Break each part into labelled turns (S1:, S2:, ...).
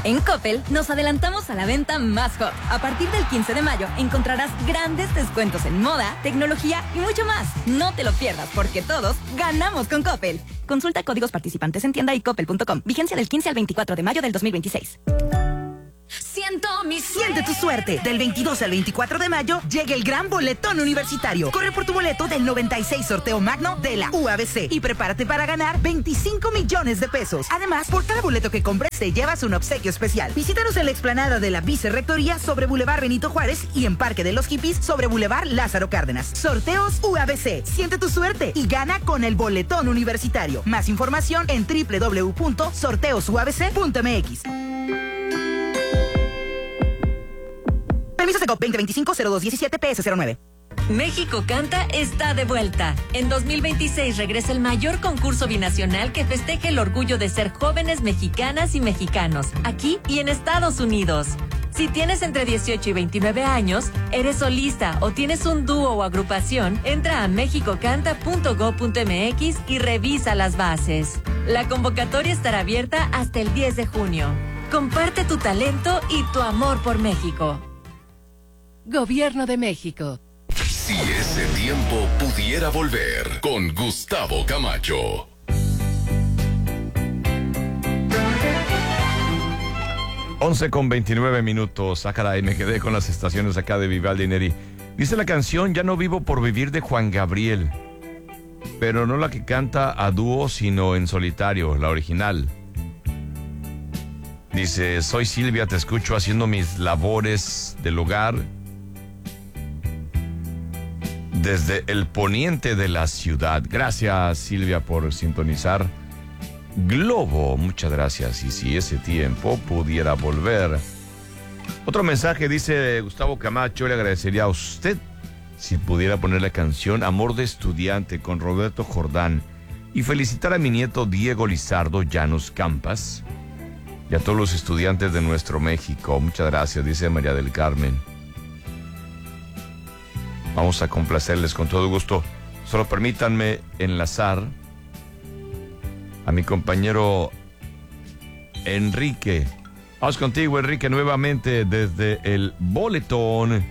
S1: En Coppel nos adelantamos a la venta más hot. A partir del 15 de mayo encontrarás grandes descuentos en moda, tecnología y mucho más. No te lo pierdas porque todos ganamos con Coppel. Consulta códigos participantes en tienda y coppel.com. Vigencia del 15 al 24 de mayo del 2026.
S2: Siente tu suerte. Del 22 al 24 de mayo llega el gran boletón universitario. Corre por tu boleto del 96 sorteo magno de la UABC y prepárate para ganar 25 millones de pesos. Además, por cada boleto que compres te llevas un obsequio especial. Visítanos en la explanada de la Vicerrectoría sobre Boulevard Benito Juárez y en Parque de los Hippies sobre Boulevard Lázaro Cárdenas. Sorteos UABC. Siente tu suerte y gana con el boletón universitario. Más información en www.sorteosuabc.mx. Permiso Segov 2025-0217 PS09.
S3: México Canta está de vuelta. En 2026 regresa el mayor concurso binacional que festeje el orgullo de ser jóvenes mexicanas y mexicanos, aquí y en Estados Unidos. Si tienes entre 18 y 29 años, eres solista o tienes un dúo o agrupación, entra a mexicocanta.go.mx y revisa las bases. La convocatoria estará abierta hasta el 10 de junio. Comparte tu talento y tu amor por México.
S4: Gobierno de México.
S5: Si ese tiempo pudiera volver, con Gustavo Camacho.
S6: Once con 29 minutos. Ah, caray, me quedé con las estaciones acá de Vivaldi Neri. Dice la canción Ya no vivo por vivir de Juan Gabriel, pero no la que canta a dúo, sino en solitario, la original. Dice, soy Silvia, te escucho haciendo mis labores del hogar desde el poniente de la ciudad. Gracias, Silvia, por sintonizar. Globo, muchas gracias. Y si ese tiempo pudiera volver. Otro mensaje dice Gustavo Camacho, le agradecería a usted si pudiera poner la canción Amor de Estudiante con Roberto Jordán y felicitar a mi nieto Diego Lizardo Llanos Campas y a todos los estudiantes de nuestro México. Muchas gracias, dice María del Carmen. Vamos a complacerles con todo gusto. Solo permítanme enlazar a mi compañero Enrique. Vamos contigo, Enrique, nuevamente desde el boletón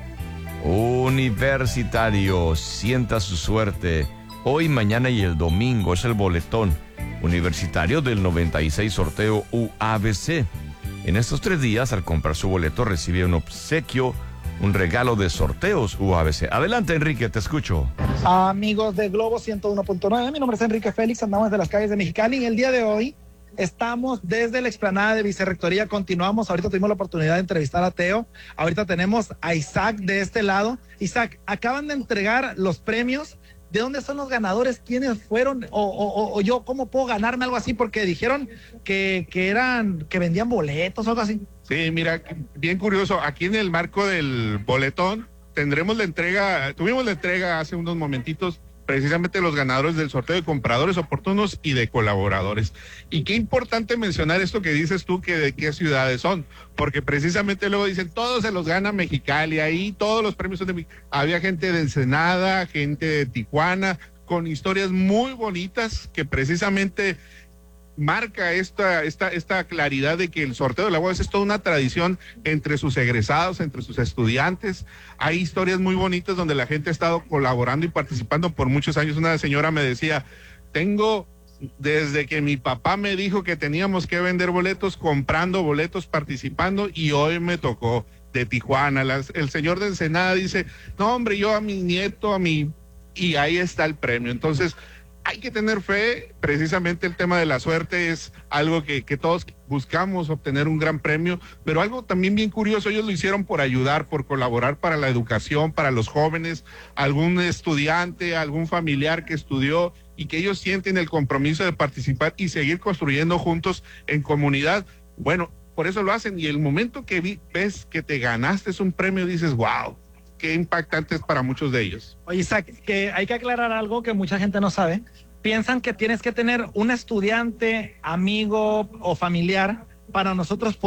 S6: universitario. Sienta su suerte. Hoy, mañana y el domingo es el boletón universitario del 96 sorteo UABC. En estos 3 días, al comprar su boleto, recibe un obsequio, un regalo de sorteos UABC. Adelante, Enrique, te escucho.
S7: Amigos de Globo 101.9, mi nombre es Enrique Félix, andamos de las calles de Mexicali y el día de hoy estamos desde la explanada de Vicerrectoría, continuamos, ahorita tuvimos la oportunidad de entrevistar a Teo, ahorita tenemos a Isaac de este lado. Isaac, acaban de entregar los premios. ¿De dónde son los ganadores? ¿Quiénes fueron? O yo, ¿cómo puedo ganarme algo así? Porque dijeron que vendían boletos o algo así.
S8: Sí, mira, bien curioso. Aquí en el marco del boletón tuvimos la entrega hace unos momentitos, precisamente los ganadores del sorteo de compradores oportunos y de colaboradores. Y qué importante mencionar esto que dices tú, que de qué ciudades son, porque precisamente luego dicen, todos se los gana Mexicali, ahí todos los premios son de Mexicali. Había gente de Ensenada, gente de Tijuana, con historias muy bonitas que precisamente marca esta claridad de que el sorteo de la UABC es toda una tradición entre sus egresados, entre sus estudiantes. Hay historias muy bonitas donde la gente ha estado colaborando y participando por muchos años. Una señora me decía, tengo desde que mi papá me dijo que teníamos que vender boletos, comprando boletos, participando, y hoy me tocó de Tijuana. El señor de Ensenada dice, no hombre, yo a mi nieto, y ahí está el premio. Entonces, hay que tener fe. Precisamente el tema de la suerte es algo que todos buscamos, obtener un gran premio, pero algo también bien curioso, ellos lo hicieron por ayudar, por colaborar para la educación, para los jóvenes, algún estudiante, algún familiar que estudió y que ellos sienten el compromiso de participar y seguir construyendo juntos en comunidad. Bueno, por eso lo hacen, y el momento que ves que te ganaste un premio, dices, wow, qué impactante es para muchos de ellos.
S7: Oye, Isaac, que hay que aclarar algo que mucha gente no sabe. Piensan que tienes que tener un estudiante, amigo o familiar para nosotros